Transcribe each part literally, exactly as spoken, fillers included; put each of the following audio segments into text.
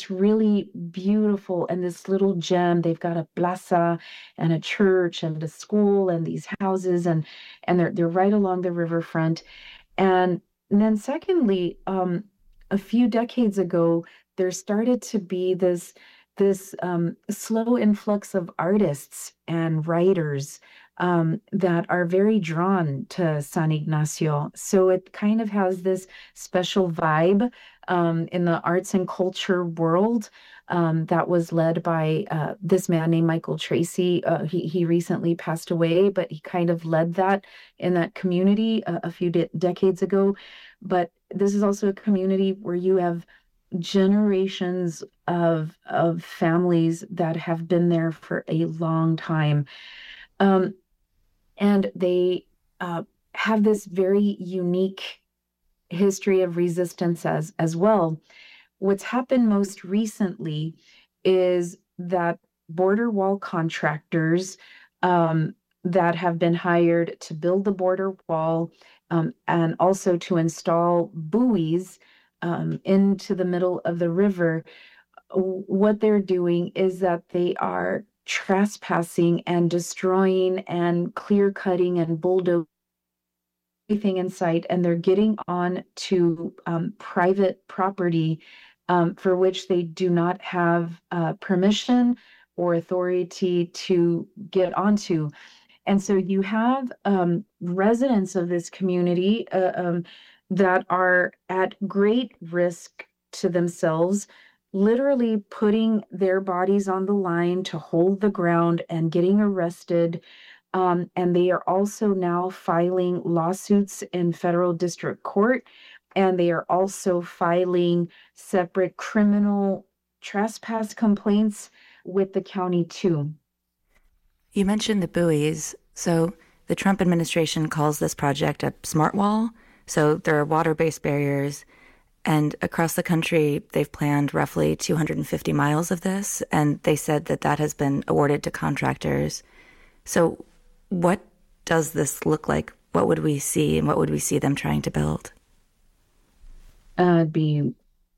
it's really beautiful. And this little gem, they've got a plaza and a church and a school and these houses, and and they're they're right along the riverfront. And, and then secondly, um, a few decades ago, there started to be this this um, slow influx of artists and writers um, that are very drawn to San Ignacio. So it kind of has this special vibe um, in the arts and culture world um, that was led by uh, this man named Michael Tracy. Uh, he he recently passed away, but he kind of led that in that community a, a few de- decades ago. But this is also a community where you have generations of of families that have been there for a long time, um, and they uh, have this very unique history of resistance as as well. What's happened most recently is that border wall contractors um, that have been hired to build the border wall um, and also to install buoys um, into the middle of the river, what they're doing is that they are trespassing and destroying and clear cutting and bulldozing everything in sight, and they're getting on to um, private property um, for which they do not have uh, permission or authority to get onto. And so you have um, residents of this community uh, um, that are at great risk to themselves, literally putting their bodies on the line to hold the ground and getting arrested. Um, and they are also now filing lawsuits in federal district court. And they are also filing separate criminal trespass complaints with the county, too. You mentioned the buoys. So the Trump administration calls this project a smart wall. So there are water-based barriers. And across the country, they've planned roughly two hundred fifty miles of this. And they said that that has been awarded to contractors. So what does this look like? What would we see, and what would we see them trying to build? Uh, it'd be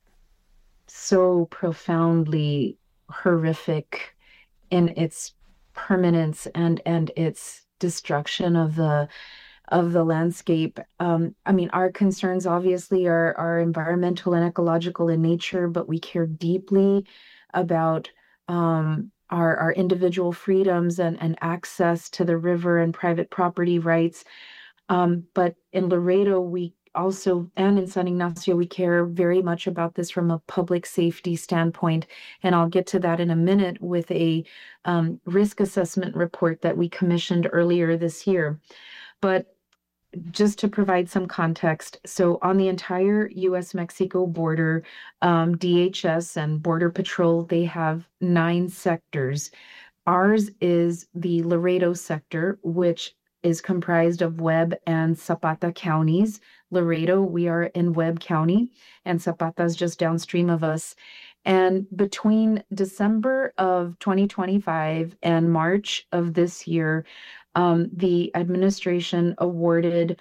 so profoundly horrific in its permanence and and its destruction of the of the landscape. Um, I mean, our concerns obviously are are environmental and ecological in nature, but we care deeply about um, our our individual freedoms and and access to the river and private property rights. Um, but in Laredo, we also, and in San Ignacio, we care very much about this from a public safety standpoint. And I'll get to that in a minute with a um, risk assessment report that we commissioned earlier this year. But just to provide some context, so on the entire U S Mexico border, um, D H S and Border Patrol, they have nine sectors. Ours is the Laredo sector, which is comprised of Webb and Zapata counties. Laredo, we are in Webb County, and Zapata is just downstream of us. And between December of twenty twenty-five and March of this year, um, the administration awarded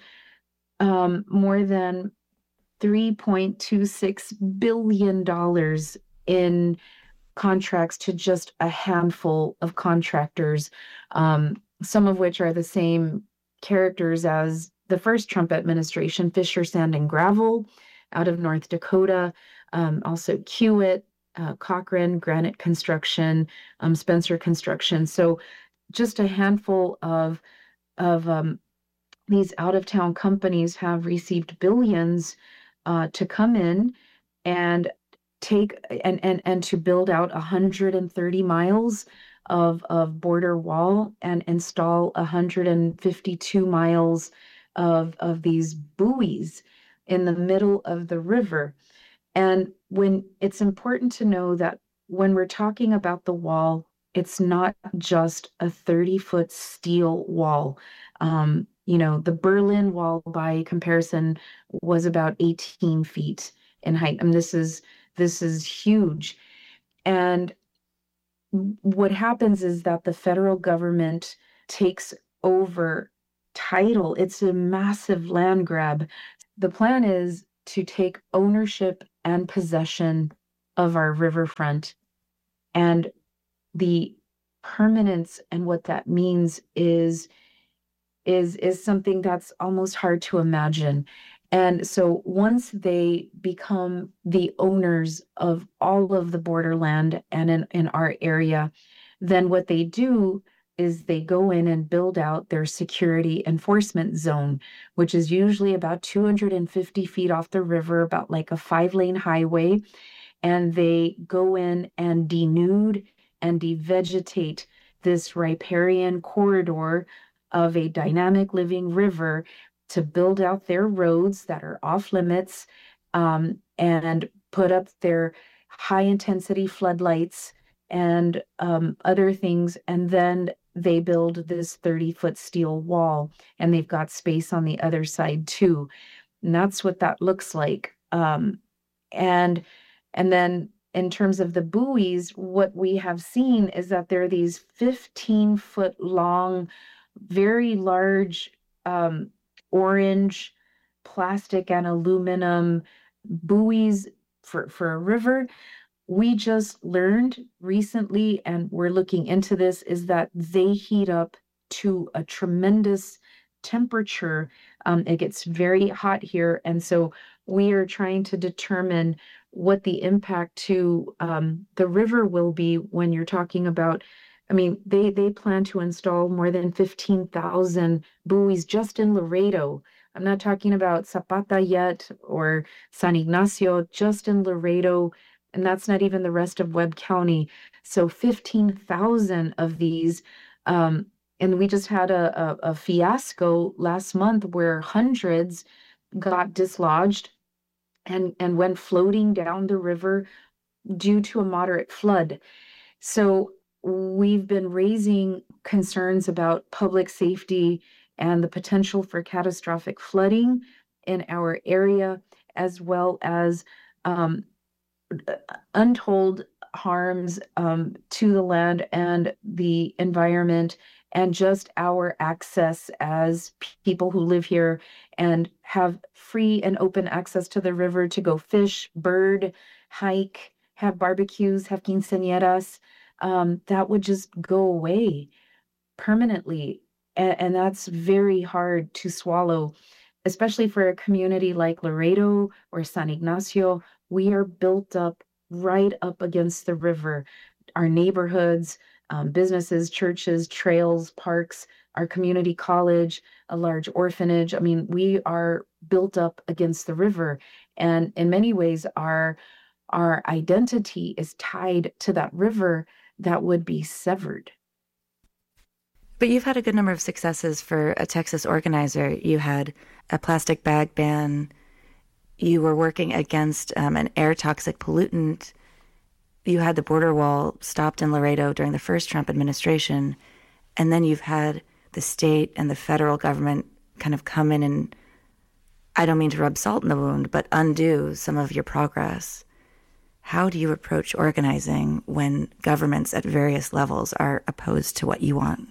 um, more than three point two six billion dollars in contracts to just a handful of contractors, um, some of which are the same characters as the first Trump administration: Fisher Sand and Gravel out of North Dakota, um, also Kiewit, uh, Cochrane, Granite Construction, um, Spencer Construction. So just a handful of of um, these out of town companies have received billions uh, to come in and take and and and to build out one hundred thirty miles of of border wall and install one hundred fifty-two miles of of these buoys in the middle of the river. And when it's important to know that when we're talking about the wall, it's not just a thirty foot steel wall. Um, you know, the Berlin Wall, by comparison, was about eighteen feet in height. I mean, this is this is huge. And what happens is that the federal government takes over title. It's a massive land grab. The plan is to take ownership and possession of our riverfront. And the permanence and what that means is is is something that's almost hard to imagine. And so once they become the owners of all of the borderland and in, in our area, then what they do is they go in and build out their security enforcement zone, which is usually about two hundred fifty feet off the river, about like a five lane highway. And they go in and denude and devegetate this riparian corridor of a dynamic living river to build out their roads that are off limits, um, and put up their high intensity floodlights and um, other things. And then they build this thirty foot steel wall, and they've got space on the other side too. And that's what that looks like. Um, and and then in terms of the buoys, what we have seen is that there are these fifteen foot long, very large, um, orange plastic and aluminum buoys for, for a river. We just learned recently, and we're looking into this, is that they heat up to a tremendous temperature. Um, it gets very hot here. And so we are trying to determine what the impact to um, the river will be when you're talking about. I mean, they, they plan to install more than fifteen thousand buoys just in Laredo. I'm not talking about Zapata yet or San Ignacio, just in Laredo. And that's not even the rest of Webb County. So fifteen thousand of these. Um, and we just had a, a, a fiasco last month where hundreds got dislodged and, and went floating down the river due to a moderate flood. So we've been raising concerns about public safety and the potential for catastrophic flooding in our area, as well as um, untold harms um, to the land and the environment, and just our access as people who live here and have free and open access to the river to go fish, bird, hike, have barbecues, have quinceañeras. Um, that would just go away permanently. And, and that's very hard to swallow, especially for a community like Laredo or San Ignacio. We are built up right up against the river. Our neighborhoods, um, businesses, churches, trails, parks, our community college, a large orphanage. I mean, we are built up against the river. And in many ways, our, our identity is tied to that river that would be severed. But you've had a good number of successes for a Texas organizer. You had a plastic bag ban. You were working against um, an air toxic pollutant. You had the border wall stopped in Laredo during the first Trump administration. And then you've had the state and the federal government kind of come in and, I don't mean to rub salt in the wound, but undo some of your progress. How do you approach organizing when governments at various levels are opposed to what you want?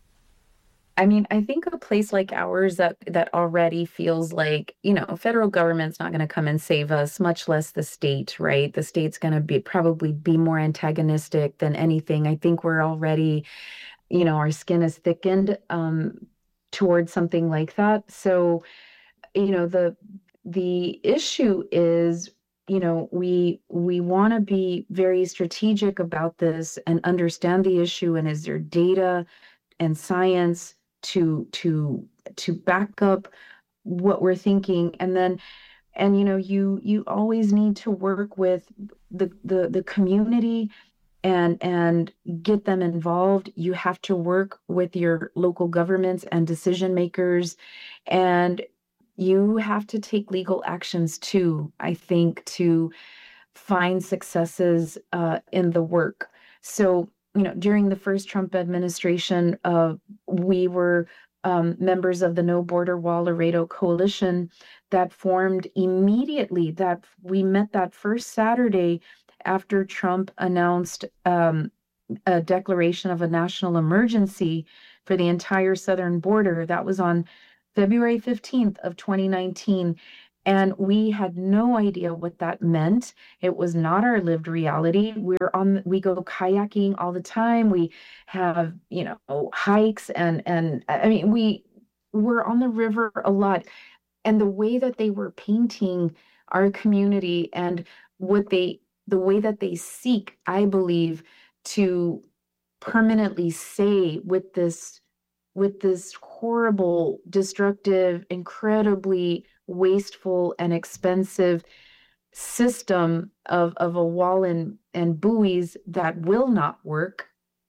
I mean, I think a place like ours that that already feels like, you know, federal government's not going to come and save us, much less the state, right? The state's going to be probably be more antagonistic than anything. I think we're already, you know, our skin is thickened um, towards something like that. So, you know, the the issue is, you know, we we want to be very strategic about this and understand the issue. And is there data and science to to to back up what we're thinking? And then, and you know, you you always need to work with the the the community and and get them involved. You have to work with your local governments and decision makers, and you have to take legal actions too, I think, to find successes uh, in the work. So, you know, during the first Trump administration, uh, we were um, members of the No Border Wall Laredo Coalition that formed immediately. That we met that first Saturday after Trump announced um, a declaration of a national emergency for the entire southern border. That was on February fifteenth of twenty nineteen. And we had no idea what that meant. It was not our lived reality. We're on, we go kayaking all the time. We have, you know, hikes and, and I mean, we were on the river a lot. And the way that they were painting our community and what they, the way that they seek, I believe, to permanently say with this, with this horrible, destructive, incredibly wasteful and expensive system of, of a wall and, and buoys that will not work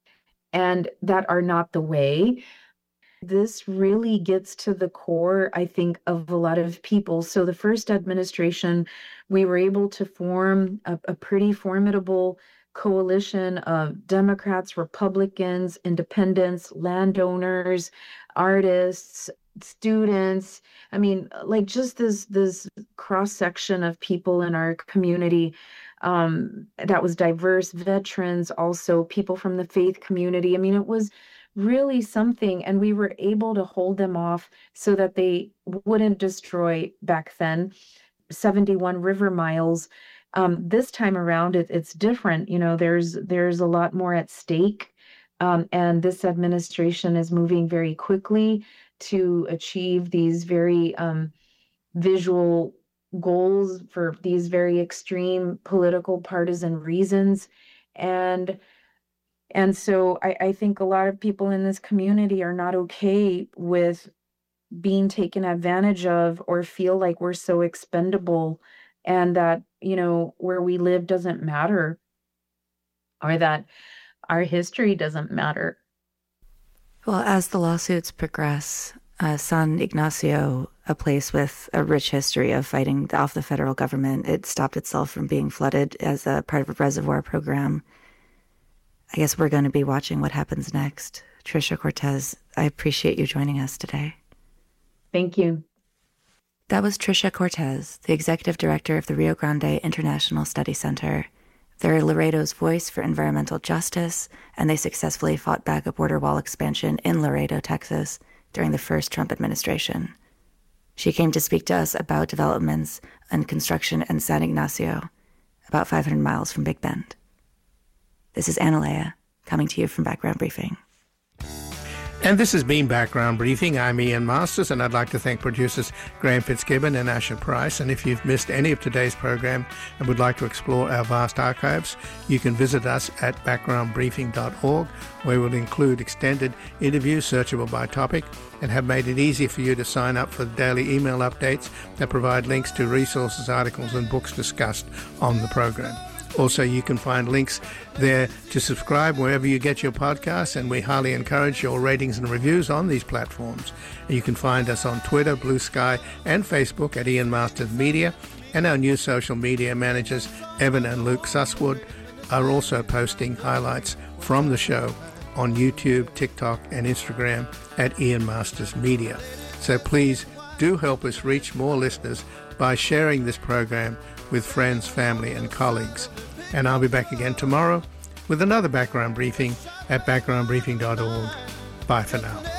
and that are not the way. This really gets to the core, I think, of a lot of people. So the first administration, we were able to form a, a pretty formidable coalition of Democrats, Republicans, independents, landowners, artists, students. I mean, like just this this cross section of people in our community um, that was diverse, veterans, also people from the faith community. I mean, it was really something, and we were able to hold them off so that they wouldn't destroy back then seventy-one river miles. Um, this time around, it, it's different. You know, there's there's a lot more at stake, um, and this administration is moving very quickly to achieve these very um, visual goals for these very extreme political partisan reasons. And and so I, I think a lot of people in this community are not okay with being taken advantage of or feel like we're so expendable and that, you know, where we live doesn't matter or that our history doesn't matter. Well, as the lawsuits progress, uh, San Ignacio, a place with a rich history of fighting off the federal government, it stopped itself from being flooded as a part of a reservoir program. I guess we're going to be watching what happens next. Tricia Cortez, I appreciate you joining us today. Thank you. That was Tricia Cortez, the executive director of the Rio Grande International Study Center. They're Laredo's voice for environmental justice, and they successfully fought back a border wall expansion in Laredo, Texas, during the first Trump administration. She came to speak to us about developments and construction in San Ignacio, about five hundred miles from Big Bend. This is Analea, coming to you from Background Briefing. And this has been Background Briefing. I'm Ian Masters, and I'd like to thank producers Graham Fitzgibbon and Asher Price. And if you've missed any of today's program and would like to explore our vast archives, you can visit us at background briefing dot org, where we'll include extended interviews searchable by topic and have made it easy for you to sign up for the daily email updates that provide links to resources, articles and books discussed on the program. Also, you can find links there to subscribe wherever you get your podcasts, and we highly encourage your ratings and reviews on these platforms. And you can find us on Twitter, Blue Sky, and Facebook at Ian Masters Media, and our new social media managers, Evan and Luke Susswood, are also posting highlights from the show on YouTube, TikTok, and Instagram at Ian Masters Media. So please do help us reach more listeners by sharing this program with friends, family, and colleagues. And I'll be back again tomorrow with another Background Briefing at background briefing dot org. Bye for now.